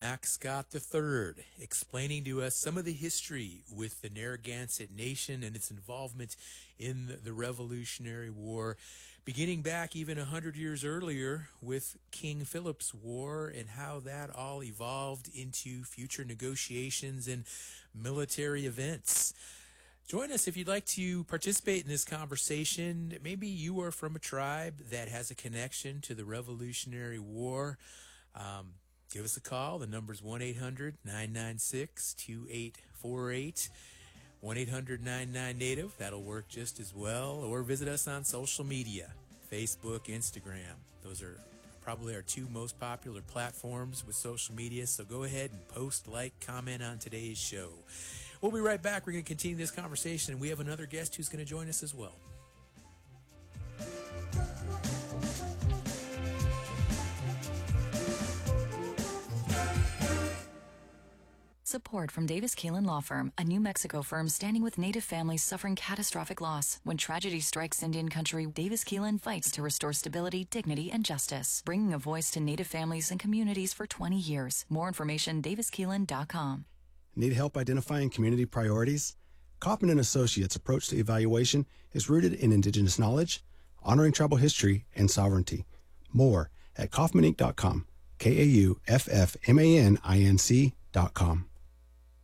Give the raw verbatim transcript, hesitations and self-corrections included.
Mac Scott the third, explaining to us some of the history with the Narragansett Nation and its involvement in the Revolutionary War, beginning back even a hundred years earlier with King Philip's War and how that all evolved into future negotiations and military events. Join us if you'd like to participate in this conversation. Maybe you are from a tribe that has a connection to the Revolutionary War. Um, give us a call. The number's one eight hundred nine nine six two eight four eight. one eight hundred nine nine native. That'll work just as well. Or visit us on social media, Facebook, Instagram. Those are probably our two most popular platforms with social media. So go ahead and post, like, comment on today's show. We'll be right back. We're going to continue this conversation, and we have another guest who's going to join us as well. Support from Davis Keelan Law Firm, a New Mexico firm standing with Native families suffering catastrophic loss. When tragedy strikes Indian country, Davis Keelan fights to restore stability, dignity, and justice, bringing a voice to Native families and communities for twenty years. More information, davis keelan dot com. Need help identifying community priorities? Kaufman and Associates' approach to evaluation is rooted in indigenous knowledge, honoring tribal history, and sovereignty. More at kaufman inc dot com, K A U F F M A N I N C dot com.